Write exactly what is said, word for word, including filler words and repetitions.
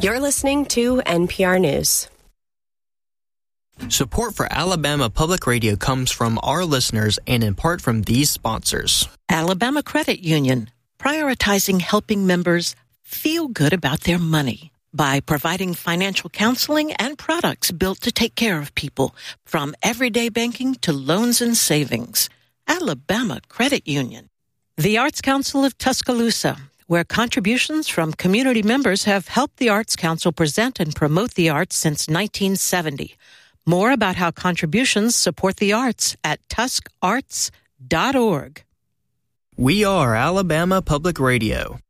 You're listening to N P R News. Support for Alabama Public Radio comes from our listeners and in part from these sponsors. Alabama Credit Union, prioritizing helping members feel good about their money by providing financial counseling and products built to take care of people, from everyday banking to loans and savings. Alabama Credit Union. The Arts Council of Tuscaloosa, where contributions from community members have helped the Arts Council present and promote the arts since nineteen seventy. More about how contributions support the arts at tusk arts dot org. We are Alabama Public Radio.